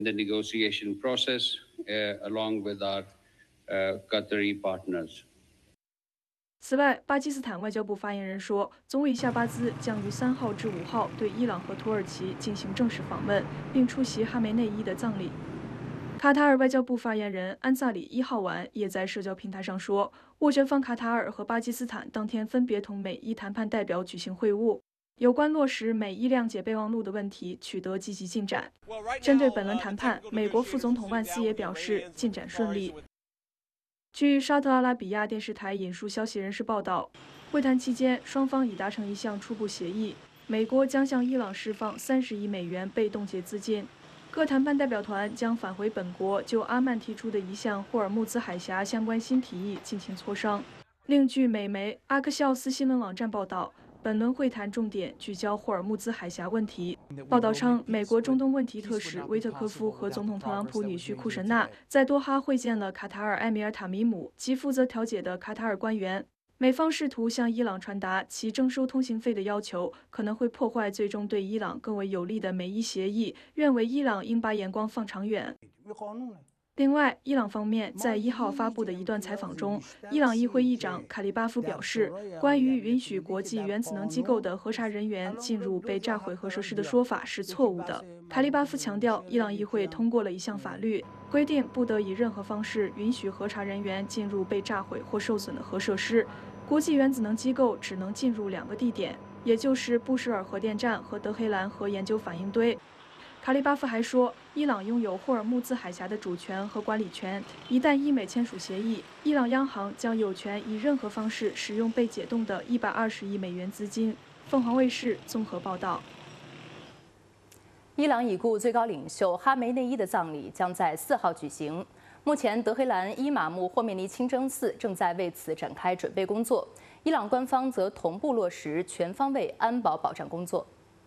the negotiation process along with our Qatari partners. 此外，巴基斯坦外交部发言人说，总理夏巴兹将于3号至5号对伊朗和土耳其进行正式访问，并出席哈梅内伊的葬礼。卡塔尔外交部发言人安萨里1号晚也在社交平台上说，斡旋方卡塔尔和巴基斯坦当天分别同美伊谈判代表举行会晤，有关落实美伊谅解备忘录的问题取得积极进展。针对本轮谈判，美国副总统万斯也表示进展顺利。据沙特阿拉比亚电视台引述消息人士报道，会谈期间，双方已达成一项初步协议，美国将向伊朗释放30亿美元被冻结资金。各谈判代表团将返回本国，就阿曼提出的一项霍尔木兹海峡相关新提议进行磋商。另据美媒阿克肖斯新闻网站报道，本轮会谈重点聚焦霍尔木兹海峡问题。报道称，美国中东问题特使威特科夫和总统特朗普女婿库什纳在多哈会见了卡塔尔埃米尔塔米姆及负责调解的卡塔尔官员。美方试图向伊朗传达其征收通行费的要求可能会破坏最终对伊朗更为有利的美伊协议，愿为伊朗应把眼光放长远。另外，伊朗方面在1号发布的一段采访中，伊朗议会议长卡利巴夫表示，关于允许国际原子能机构的核查人员进入被炸毁核设施的说法是错误的。卡利巴夫强调，伊朗议会通过了一项法律，规定不得以任何方式允许核查人员进入被炸毁或受损的核设施。国际原子能机构只能进入2个地点，也就是布什尔核电站和德黑兰核研究反应堆。卡利巴夫还说，伊朗拥有霍尔木兹海峡的主权和管理权。一旦伊美签署协议，伊朗央行将有权以任何方式使用被解冻的120亿美元资金。凤凰卫视综合报道。 伊朗已故最高领袖哈梅内伊的葬礼将在4号举行。目前，德黑兰伊玛目霍梅尼清真寺正在为此展开准备工作，伊朗官方则同步落实全方位安保保障工作。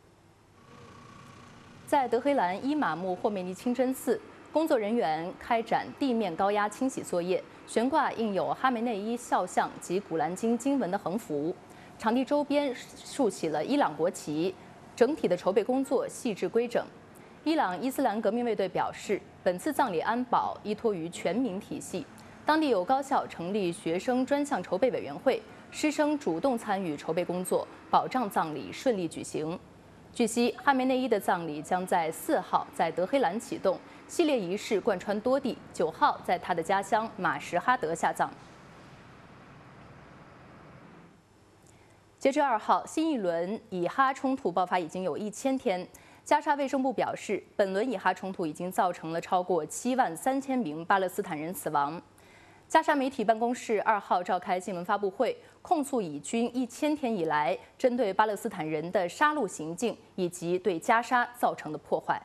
在德黑兰伊玛目霍梅尼清真寺，工作人员开展地面高压清洗作业，悬挂印有哈梅内伊肖像及古兰经经文的横幅，场地周边竖起了伊朗国旗，整体的筹备工作细致规整。伊朗伊斯兰革命卫队表示，本次葬礼安保依托于全民体系，当地有高校成立学生专项筹备委员会，师生主动参与筹备工作，保障葬礼顺利举行。据悉，哈梅内伊的葬礼将在4号在德黑兰启动，系列仪式贯穿多地，9号在他的家乡马什哈德下葬。截至2号，新一轮以哈冲突爆发已经有1000天。加沙卫生部表示，本轮以哈冲突已经造成了超过73000名巴勒斯坦人死亡。加沙媒体办公室2号召开新闻发布会，控诉以军1000天以来针对巴勒斯坦人的杀戮行径以及对加沙造成的破坏。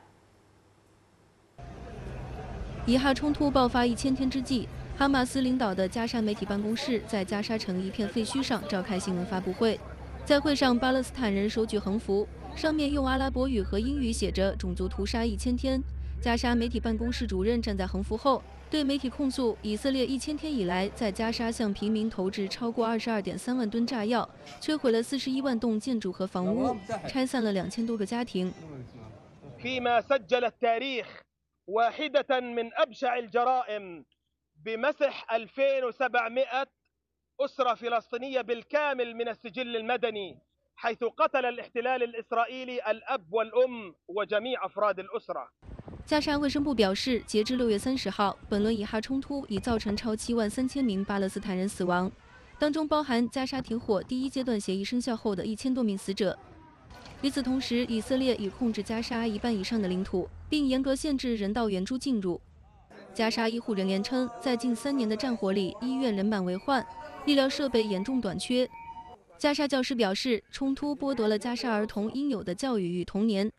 以哈冲突爆发1000天之际，哈马斯领导的加沙媒体办公室在加沙城一片废墟上召开新闻发布会，在会上，巴勒斯坦人手举横幅，上面用阿拉伯语和英语写着“种族屠杀1000天”。加沙媒体办公室主任站在横幅后，对媒体控诉以色列1000天以来在加沙向平民投掷超过22.3万吨炸药，摧毁了41万栋建筑和房屋，拆散了2000多个家庭。 فيما سجل التاريخ واحدة من أبشع الجرائم بمسح 2700 أسرة فلسطينية بالكامل من السجل المدني، حيث قتل الاحتلال الإسرائيلي الأب والأم وجميع أفراد الأسرة。 加沙卫生部表示，截至6月30号，本轮以哈冲突已造成超73000名巴勒斯坦人死亡，当中包含加沙停火第1阶段协议生效后的1000多名死者。与此同时，以色列已控制加沙1半以上的领土，并严格限制人道援助进入。加沙医护人员称，在近3年的战火里，医院人满为患，医疗设备严重短缺。加沙教师表示，冲突剥夺了加沙儿童应有的教育与童年。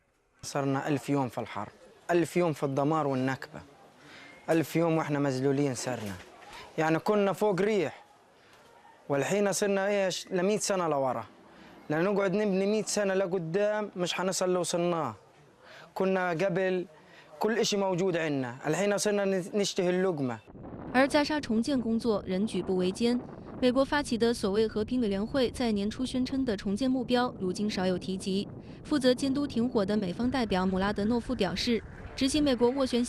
1000 يوم في الدمار والنكبة 1000 يوم واحنا مذلولين صرنا يعني كنا فوق ريح والحين صرنا ايش ل100 سنة لورا لنقعد نبني 100 سنة لقدام مش حنصل اللي وصلناه كنا قبل كل إشي موجود عندنا الحين صرنا نشتهي اللقمة。 而加沙重建工作仍举步维艰。美国发起的所谓和平委员会在年初宣称的重建目标，如今少有提及。负责监督停火的美方代表姆拉德诺夫表示， 执行美国斡旋